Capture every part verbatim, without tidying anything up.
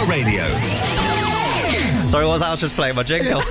Radio. Sorry, what was that? I was just playing my jingle.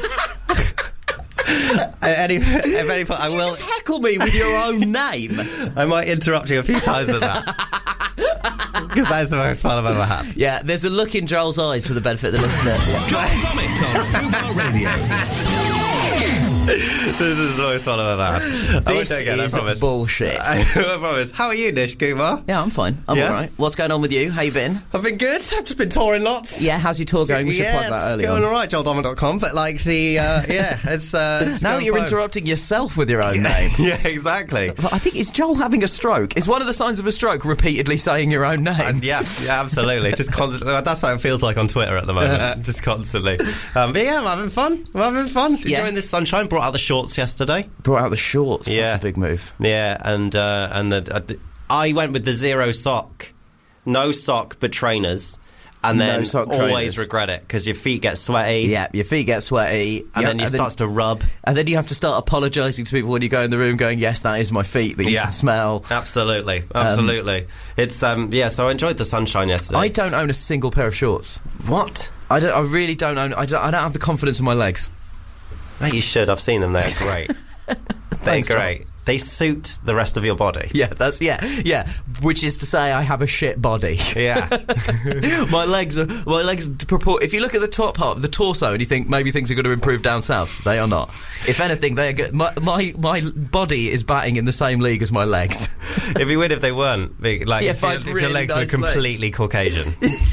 Any, if any, I you will just heckle me with your own name. I might interrupt you a few times with that. Because that is the most fun I've ever had. Yeah, there's a look in Joel's eyes for the benefit of the listener. Joel Dommett on Fubar Radio. This is the most fun I've ever had. I won't This do it again, I is promise. bullshit. I, I promise. How are you, Nish Kumar? Yeah, I'm fine. I'm Yeah? all right. What's going on with you? How you been? I've been good. I've just been touring lots. Yeah, how's your tour going? We should yeah, plug that it's early going on. all right, joel dommett dot com, but like the, uh, yeah, it's, uh, it's Now going you're fine. interrupting yourself with your own name. Yeah, exactly. But I think, is Joel having a stroke? Is one of the signs of a stroke repeatedly saying your own name? And yeah, yeah, absolutely. Just constantly. That's what it feels like on Twitter at the moment. Just constantly. Um, but yeah, I'm having fun. I'm having fun. Yeah. Enjoying this sunshine. Brought out the shorts yesterday. Brought out the shorts. Yeah. That's a big move. Yeah, and uh, and the, uh, the I went with the zero sock, no sock, but trainers, and No then sock always trainers. regret it because your feet get sweaty. Yeah, your feet get sweaty. And Yeah, then it starts to rub. And then you have to start apologising to people when you go in the room going, yes, that is my feet that you Yeah. can smell. Absolutely, absolutely. it's um yeah. So I enjoyed the sunshine yesterday. I don't own a single pair of shorts. what? I, don't, I really don't own... I don't, I don't have the confidence in my legs. Mate, you should. I've seen them. They're great. They're Thanks, John. great. They suit the rest of your body. Yeah, that's... Yeah, yeah. Which is to say I have a shit body. Yeah. my legs are... My legs purport... If you look at the top part of the torso and you think maybe things are going to improve down south, they are not. If anything, they are good. My, my, my body is batting in the same league as my legs. It'd be weird if they weren't. Big, like Yeah, if, if I your- had if really your legs nice were legs. completely Caucasian.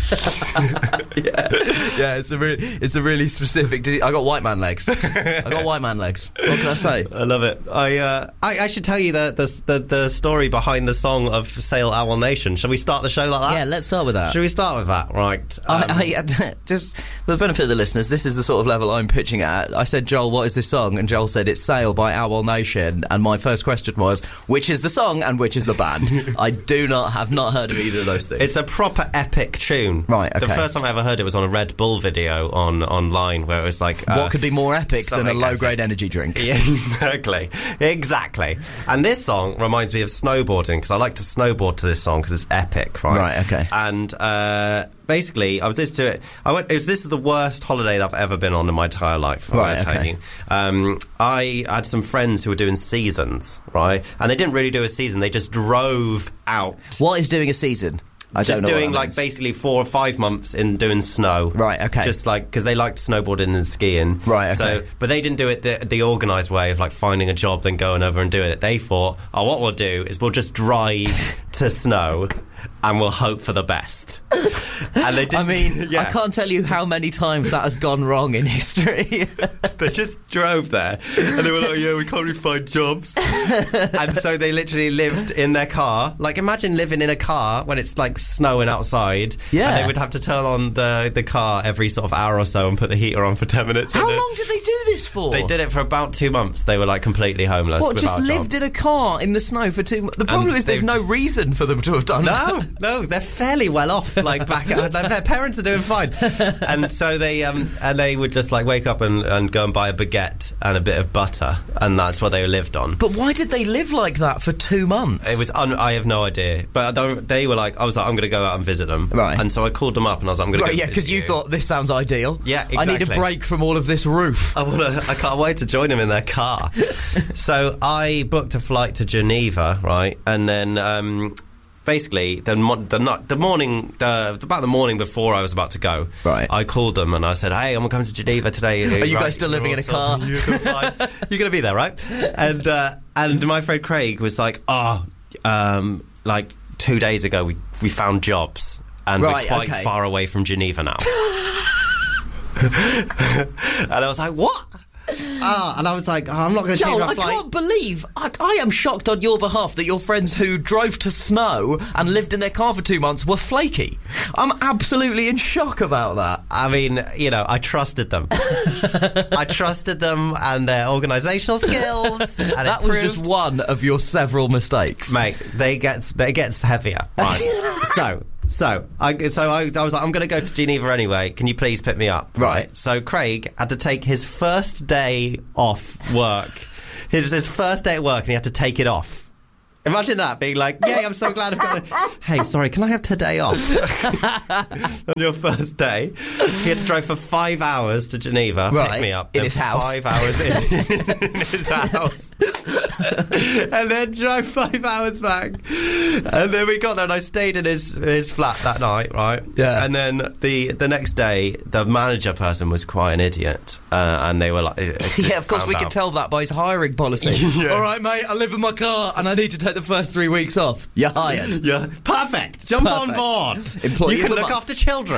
yeah, yeah. It's a really, it's a really specific. Did I got white man legs. I got white man legs. What can I say? I love it. I, uh, I I should tell you the, the the the story behind the song of Sail Owl Nation. Shall we start the show like that? Yeah, let's start with that. Should we start with that? Right. Um, I, I, just for the benefit of the listeners, this is the sort of level I'm pitching at. I said, Joel, what is this song? And Joel said, it's Sail by Owl Nation. And my first question was, which is the song and which is the band? I do not have not heard of either of those things. It's a proper epic tune. Right, The okay. first time I ever heard it was on a Red Bull video on online where it was like... Uh, what could be more epic than a something low-grade epic. energy drink? Yeah, exactly. Exactly. And this song reminds me of snowboarding because I like to snowboard to this song because it's epic, right? Right, okay. And uh, basically, I was listening to it. I went. It was, this is the worst holiday that I've ever been on in my entire life. I'm Right, gonna tell okay. you. Um, I had some friends who were doing seasons, right? And they didn't really do a season. They just drove out. What is doing a season? I Just don't know what doing that like means. basically four or five months in doing snow. Right, okay. Just like because they liked snowboarding and skiing. Right, okay. So, but they didn't do it the, the organised way of like finding a job, then going over and doing it. They thought, oh, what we'll do is we'll just drive to snow and we'll hope for the best. And they didn't. I mean, yeah. I can't tell you how many times that has gone wrong in history. They just drove there and they were like, yeah, we can't really find jobs. And so they literally lived in their car. Like, imagine living in a car when it's like snowing outside. Yeah. And they would have to turn on the, the car every sort of hour or so and put the heater on for ten minutes. How And then- long did they do this for? They did it for about two months. They were like completely homeless. What, just without lived jobs. in a car in the snow for two months? The problem And is there's they've no just- reason for them to have done No, that. no, they're fairly well off. Like back, at, like, their parents are doing fine, and so they um and they would just like wake up and, and go and buy a baguette and a bit of butter, and that's what they lived on. But why did they live like that for two months? It was un- I have no idea, but they- they were like, I was like, I'm going to go out and visit them, Right. And so I called them up and I was like, I'm going Right, to go yeah, because visit you thought this sounds ideal. Yeah, I need a exactly. break from all of this roof. I want to. I can't wait to join them in their car. So I booked a flight to Geneva, right, and then. Um, Basically, the mo- the, not, the morning, the, about the morning before I was about to go, Right. I called them and I said, "Hey, I'm coming to Geneva today. Are you Right, guys still living in a awesome. car? You're fine. You're going to be there, right?" And uh, and my friend Craig was like, "Oh, um, like two days ago, we we found jobs, and Right, we're quite okay. far away from Geneva now." And I was like, "What?" Ah, and I was like, oh, I'm not going to change Joel, my I flight. can't believe... I, I am shocked on your behalf that your friends who drove to snow and lived in their car for two months were flaky. I'm absolutely in shock about that. I mean, you know, I trusted them. I trusted them and their organisational skills. And That it was proved- just one of your several mistakes. mate. They gets they gets heavier. Right. so. So I so I, I was like, I'm going to go to Geneva anyway. Can you please pick me up? Right. So Craig had to take his first day off work. His his first day at work, and he had to take it off. Imagine that, being like, yay, I'm so glad I've got a... Hey, sorry, can I have today off? On your first day. He had to drive for five hours to Geneva, right. pick me up. In then his house. Five hours in, in his house. And then drive five hours back. And then we got there and I stayed in his his flat that night, right? Yeah. And then the, the next day, the manager person was quite an idiot. Uh, and they were like... Yeah, of course, we out. could tell that by his hiring policy. Yeah. All right, mate, I live in my car and I need to take the first three weeks off. You're hired. Yeah, perfect. Jump Perfect. on board. Employee you of can the look month. after children.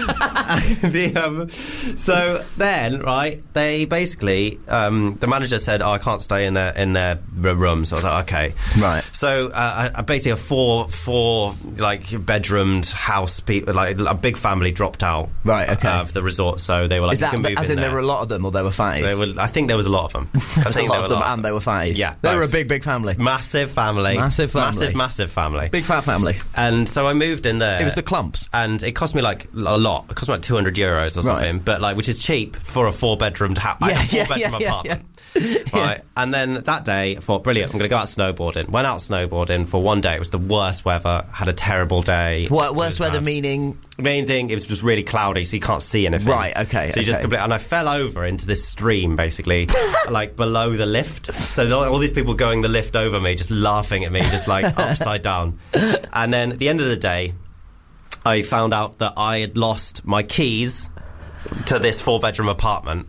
the, um, so then, right? They basically, um, the manager said, "Oh, I can't stay in their in their room." So I was like, "Okay." Right. So uh, I, I basically a four four like bedroomed house, pe- like a big family dropped out. Right, okay. Of the resort, so they were like, Is "You that can move as in in there there." were a lot of them, or there were fatties? They were, I think there was a lot of them. I There think was a lot there of were them, a lot. and they were fatties. Yeah, they both. were a big, big family. Massive family. Massive family. Massive, massive family. Big fat family. And so I moved in there. It was the Clumps. And it cost me like a lot. It cost me like two hundred euros or something. Right. But like, which is cheap for a four bedroomed house, like Yeah, a four yeah, bedroom yeah, yeah, apartment. Right. And then that day, I thought, brilliant, I'm going to go out snowboarding. Went out snowboarding for one day. It was the worst weather. Had a terrible day. What, worst It was weather bad. meaning? Main thing, it was just really cloudy, so you can't see anything. Right, okay, So you just okay. complete, and I fell over into this stream, basically, like below the lift. So all these people going the lift over me, just laughing at me, just like upside down. And then at the end of the day, I found out that I had lost my keys to this four-bedroom apartment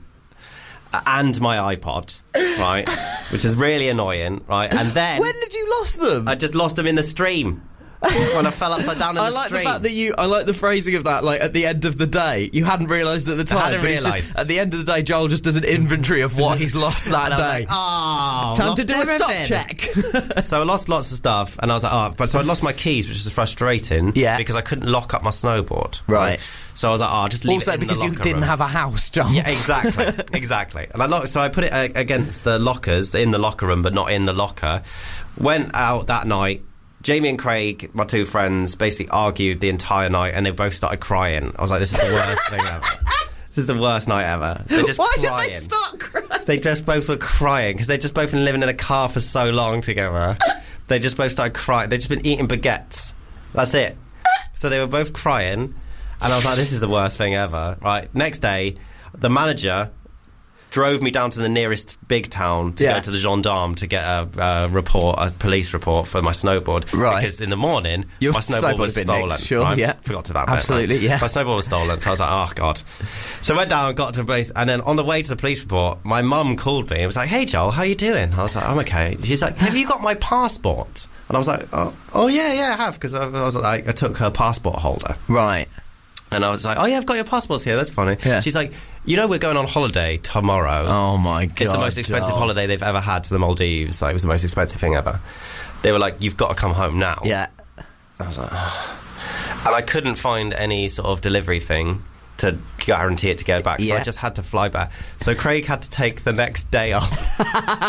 and my iPod, right, which is really annoying, right? And then When did you lost them? I just lost them in the stream. When I fell upside down in I the like stream. the fact that you. I like the phrasing of that. Like at the end of the day, you hadn't realised at the time. hadn't but it's just- realised. At the end of the day, Joel just does an inventory of what he's lost that And I was day. like, oh, Time lost to do a stop everything. check. So I lost lots of stuff, and I was like, oh, but so I lost my keys, which is frustrating. Yeah. Because I couldn't lock up my snowboard. Right. So I was like, oh, I'll just leave Also, it in because the you locker didn't room. have a house, Joel. Yeah, exactly, exactly. And I locked, so I put it uh, against the lockers in the locker room, but not in the locker. Went out that night. Jamie and Craig, my two friends, basically argued the entire night, and they both started crying. I was like, this is the worst thing ever. This is the worst night ever. They're just Why crying. did they start crying? They just both were crying because they'd just both been living in a car for so long together. They just both started crying. They'd just been eating baguettes. That's it. So they were both crying, and I was like, this is the worst thing ever. Right. Next day, the manager drove me down to the nearest big town to Yeah. go to the gendarme to get a, a report, a police report for my snowboard. Right. Because in the morning, Your my snowboard, snowboard was had been stolen. nicked, sure, right? yeah. Forgot to that bit, Absolutely, right? yeah. My snowboard was stolen, so I was like, oh, God. So I went down and got to the place, and then on the way to the police report, my mum called me and was like, hey, Joel, how you doing? I was like, I'm okay. She's like, have you got my passport? And I was like, oh, oh yeah, yeah, I have, because I, I was like, I took her passport holder. Right. And I was like, oh yeah, I've got your passports here, that's funny. Yeah. She's like, you know we're going on holiday tomorrow. Oh my god. It's the most expensive Joel. holiday they've ever had to the Maldives. Like, it was the most expensive thing ever. They were like, you've got to come home now. Yeah. I was like, oh. And I couldn't find any sort of delivery thing to guarantee it to get back, so Yeah. I just had to fly back. So Craig had to take the next day off,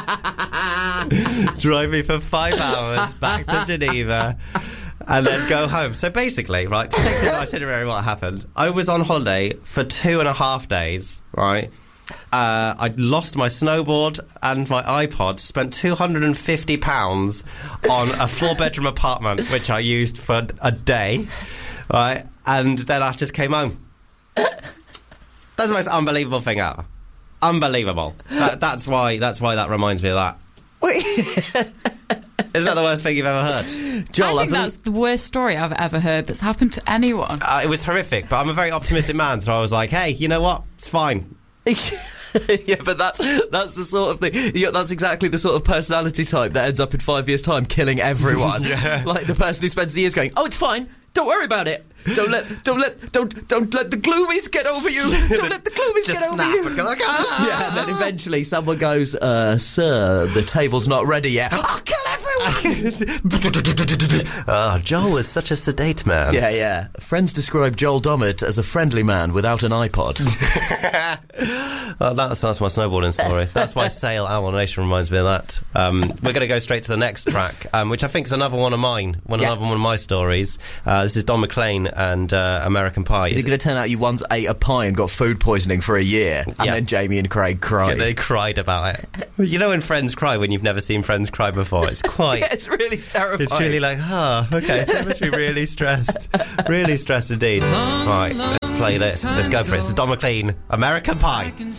drive me for five hours back to Geneva, and then go home. So basically, right, to take the itinerary, what happened? I was on holiday for two and a half days, right? Uh, I lost my snowboard and my iPod, spent two hundred fifty pounds on a four-bedroom apartment, which I used for a day, right? And then I just came home. That's the most unbelievable thing ever. Unbelievable. That, that's why. That's why that reminds me of that. Wait. Is that the worst thing you've ever heard? Joel, I think believe- that's the worst story I've ever heard that's happened to anyone. Uh, it was horrific, but I'm a very optimistic man, so I was like, hey, you know what? It's fine. Yeah, but that's that's the sort of thing. Yeah, that's exactly the sort of personality type that ends up in five years' time killing everyone. Yeah. Like the person who spends the years going, "Oh, it's fine. Don't worry about it. Don't let, don't let, don't, don't let the gloomies get over you. Don't let the gloomies Just get over snap you." and go like, ah! Yeah, and then eventually someone goes, uh, "Sir, the table's not ready yet." I'll kill everyone. Oh, Joel was such a sedate man. Yeah, yeah. Friends describe Joel Dommett as a friendly man without an iPod. Well, that's, that's my snowboarding story. That's why Sail Owl Nation reminds me of that. Um, we're going to go straight to the next track, um, which I think is another one of mine, one, Yeah. another one of my stories. Uh, this is Don McLean and uh, American Pie. Is it going to turn out you once ate a pie and got food poisoning for a year, and Yeah. then Jamie and Craig cried? They cried about it. You know when friends cry when you've never seen friends cry before? It's quite right. Yeah, it's really terrifying. It's really like, huh, okay, they must be really stressed. Really stressed indeed. Right, let's play this. Let's go for it. It's Don McLean, American Pie.